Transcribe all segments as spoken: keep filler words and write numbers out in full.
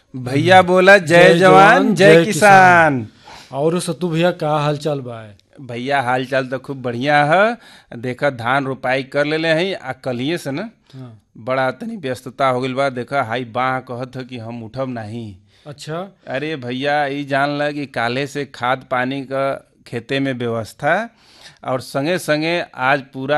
भैया बोला जय जवान जय किसान। और सत्तू भैया का हाल चाल बा? भैया हाल चाल तो खूब बढ़िया है। देखा धान रोपाई कर लेले हैं आ कलिए से न हाँ। बड़ा तनी व्यस्तता हो गई बा। देखा हाई बाह कहत है कि हम उठब नहीं। अच्छा। अरे भैया ई जान ल कि काले से खाद पानी का खेते में व्यवस्था और संगे संगे आज पूरा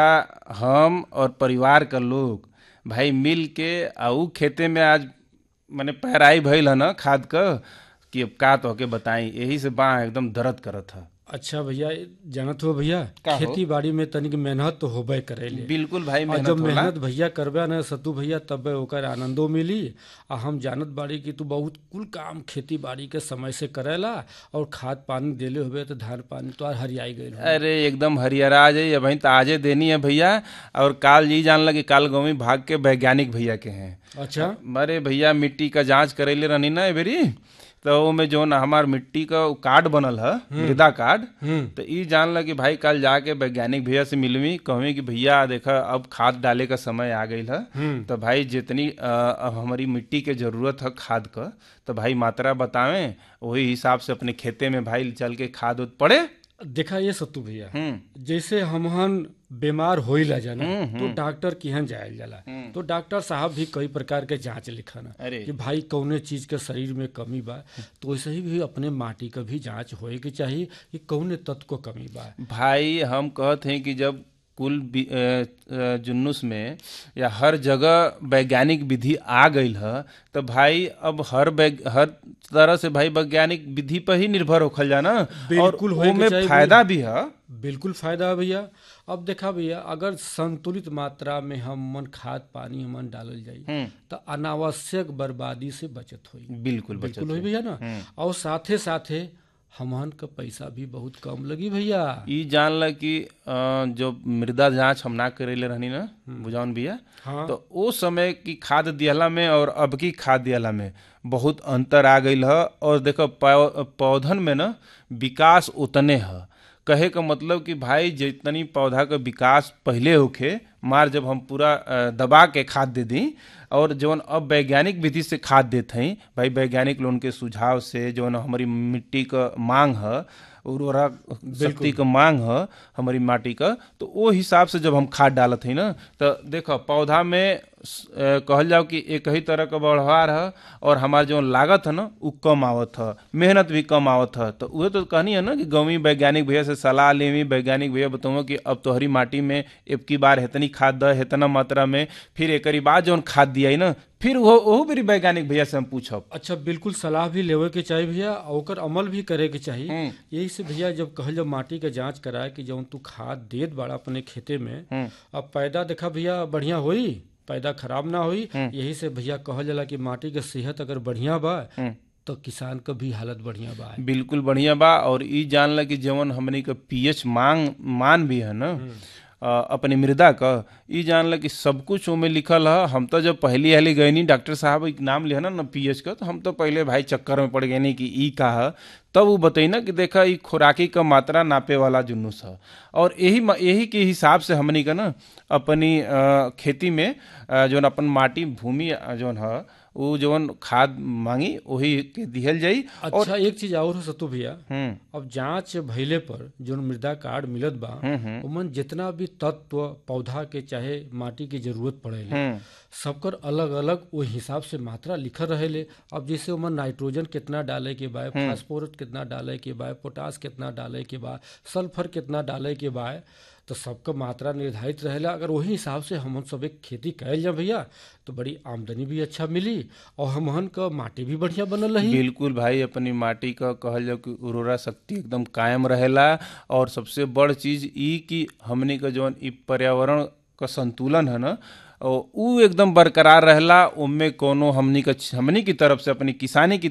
हम और परिवार का लोग भाई मिल के आऊ खेते में आज मैंने पैराई भइल है ना खाद का कि अब का तो के बताई। यही से बाह एकदम दर्द करत है। अच्छा भैया जानत हो भैया का हो? खेती बाड़ी में तनिक मेहनत तो होबे करेले। बिल्कुल भाई और मेहनत जब होला। मेहनत भैया करबे ना सत्तू भैया तब ओकर आनंदो मिली। आ हम जानत बाड़ी कि तू बहुत कुल काम खेती बाड़ी के समय से करेला और खाद पानी देले होबे तो धान पानी तो हरियाई गई। अरे एकदम हरिहरा जाई अब तो आजे देनी है भैया। और काल जी जान लगे काल गौवी भाग के वैज्ञानिक भैया के हैं। अच्छा। अरे भैया मिट्टी का जांच करेले रहनी ना बेरी तो वो में जो ना हमार मिट्टी का कार्ड बनल है मृदा कार्ड। तो ई जान ल कि भाई कल जाके वैज्ञानिक भैया से मिलवी कहवी कि भैया देखा अब खाद डाले का समय आ गई है। तो भाई जितनी अ, हमारी मिट्टी के जरूरत है खाद का तो भाई मात्रा बतावें वही हिसाब से अपने खेते में भाई चल के खाद उद पड़े। देखा ये सत्तू भैया हम्म जैसे हमहन बीमार होइला जाना तो डॉक्टर किहन जायल जाला तो डॉक्टर साहब भी कई प्रकार के जांच लिखन अरे। कि भाई कौने चीज के शरीर में कमी बा। तो वैसे ही भी अपने माटी का भी जांच होए के चाहिए कि कौने तत्व को कमी बा। भाई हम कहते हैं कि जब कुल बि- अ, अ, जुन्नुस में या हर जगह वैज्ञानिक विधि आ गई है तो भाई अब हर वैग- हर तरह से भाई वैज्ञानिक विधि पर ही निर्भर होखल जाना। और बिल्कुल होए के में चाहिए फायदा भी है। बिल्कुल फायदा है भैया। अब देखा भैया अगर संतुलित मात्रा में हम मन खाद पानी हमन डालल जाई तो अनावश्यक बर्बादी से बचत होई। बिल्कुल बचत बिल्कुल होई भैया ना। और साथे साथे हमहन का पैसा भी बहुत कम लगी भैया। ई जान ल कि अ, जो मृदा जांच हम ना करेले रहनी ना बुझाउन भैया। हाँ। तो वो समय की खाद दियाला में और अब की खाद दियाला में बहुत अंतर आ गई है। और देखो पौ- पौधन में ना विकास उतने है। कहे का मतलब कि भाई जितनी पौधा का विकास पहले होखे मार जब हम पूरा अ, दबा के खाद दे दी और जौन अब वैज्ञानिक विधि से खाद देते हैं भाई वैज्ञानिक लोगों के सुझाव से जौन हमारी मिट्टी का मांग है उर्वरक शक्ति का मांग है हमारी माटी का तो वो हिसाब से जब हम खाद डालत हैं ना तो देखो पौधा में अ, कहल जाओ कि एक ही तरह का व्यवहार है और हमार जो लागत है ना वो कम आवत है मेहनत भी कम आवत है। तो वह तो कहनी है ना कि गौवी वैज्ञानिक भैया से सलाह लेवी वैज्ञानिक भैया बताऊँ कि अब तोहरी माटी में एक की बार इतनी खाद द इतना मात्रा में फिर एक बाद जौन खाद दिया ना फिर वो ओहू मेरी वैज्ञानिक भैया से हम पूछब। अच्छा बिल्कुल सलाह भी लेवे के चाहिए भैया और ओकर अमल भी करे के चाहिए। यही से भैया जब कहल जब माटी के जांच कराए कि जौन तू खाद देत बाड़ा अपने खेते में अब पैदा देखा भैया बढ़िया होई पैदा खराब ना हुई। यही से भैया कहल जाला कि माटी के सेहत अगर बढ़िया बा तो किसान का भी हालत बढ़िया बा। बिल्कुल बढ़िया बा। और ई जान ल कि जवन हमनी का पीएच मांग मान भी है ना अ, अपनी मृदा का ई जान ल कि सब कुछ में लिखल है। हम तो जब पहली हाली गए नहीं डॉक्टर साहब एक नाम लिया ना ना पीएच का तो हम तो पहले भाई चक्कर में पड़ गए नहीं कि ई का है। तब वो बताई ना कि देखा ई खुराकी का मात्रा नापे वाला जुन्नुस है और यही यही के हिसाब से हमनी का ना अपनी अ, खेती में अ, जौन अपन माटी भूमि अ, जौन है वो जौन खाद मांगी वही के दिहल जाई। अच्छा एक चीज और हो सत्तू भैया हम्म अब जांच भइले पर जो मृदा कार्ड मिलत बा उमन जितना भी तत्व पौधा के चाहे माटी की जरूरत पड़ेले सबकर अलग अलग वो हिसाब से मात्रा लिखल रहेले। अब जैसे उमन नाइट्रोजन कितना डाले के बा फास्फोरस कितना डाले के बा पोटास कितना डाले के बा सल्फर कितना डाले के बा तो सबका मात्रा निर्धारित रहेला। अगर वही हिसाब से हम सब एक खेती कैल जाए भैया तो बड़ी आमदनी भी अच्छा मिली और हमहन का माटी भी बढ़िया बनल रही। बिल्कुल भाई अपनी माटी का कहल जाओ कि उर्वरा शक्ति एकदम कायम रहेला। और सबसे बड़ चीज ई कि हमनी का जौन ई पर्यावरण का संतुलन है ना उ एकदम बरकरार रहेला। उनमें कोनो हमनी का हमनी की तरफ से अपनी किसानी की